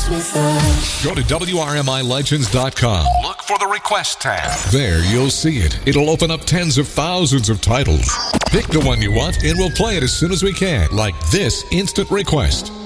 with us. Go to WRMILegends.com. Look for the Request tab. There you'll see it. It'll open up tens of thousands of titles. Pick the one you want and we'll play it as soon as we can, like this instant request.